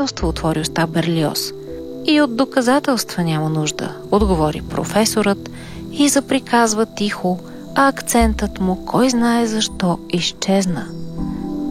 доказателства, отвори уста Берлиоз. И от доказателства няма нужда, отговори професорът и заприказва тихо, а акцентът му, кой знае защо, изчезна.